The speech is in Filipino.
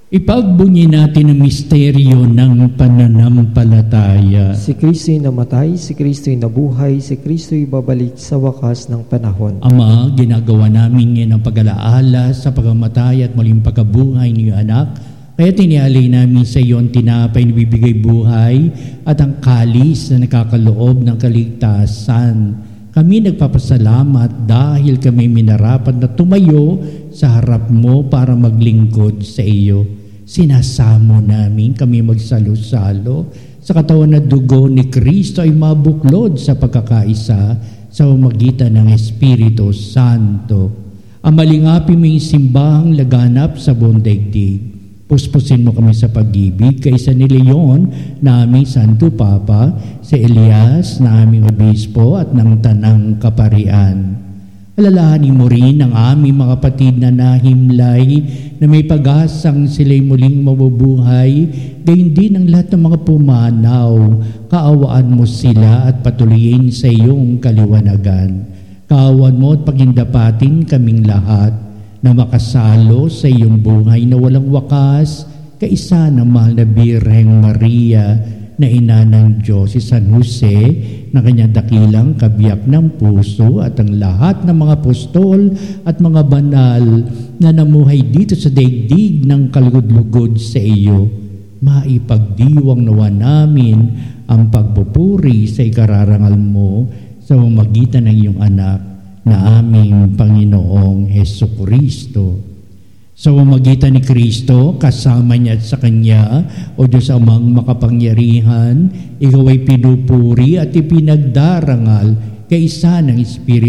Ipagbunyi natin ang misteryo ng pananampalataya. Si Kristo'y namatay, si Kristo'y nabuhay, si Kristo'y babalik sa wakas ng panahon. Ama, ginagawa namin ngayon ang pag-alaala sa pagkamatay at muling pagkabuhay ng iyong anak. Kaya tinialay namin sa iyo ang tinapay na bibigay buhay at ang kalis na nakakaloob ng kaligtasan. Kami nagpapasalamat dahil kami minarapat na tumayo sa harap mo para maglingkod sa iyo. Sinasamo namin kami magsalo-salo sa katawan na dugo ni Kristo ay mabuklod sa pagkakaisa sa pamamagitan ng Espiritu Santo. Ang malingapi mo yung simbahang laganap sa buong daigdig. Puspusin mo kami sa pag-ibig kaysa ni Leon na aming Santo Papa, si Elias na aming Obispo at ng Tanang Kaparian. Alalahanin mo rin ang aming mga kapatid na nahimlay na may pag-asang sila'y muling mabubuhay, gayon din ang lahat ng mga pumanaw. Kaawaan mo sila at patuloyin sa iyong kaliwanagan. Kaawaan mo at pagindapatin kaming lahat na makasalo sa iyong buhay na walang wakas, kaisa ng mahal na Birheng Maria na ina ng Diyos, si San Jose na kanyang dakilang kabiyak ng puso at ang lahat ng mga apostol at mga banal na namuhay dito sa daigdig ng kalugod-lugod sa iyo. Maipagdiwang nawa namin ang pagpupuri sa ikararangal mo sa pamamagitan ng iyong anak na aming Panginoong Hesukristo. Sa pamamagitan ni Kristo, kasama niya at sa Kanya, o Diyos Amang makapangyarihan, ikaw ay pinupuri at ipinagdarangal kaisa ng Espiritu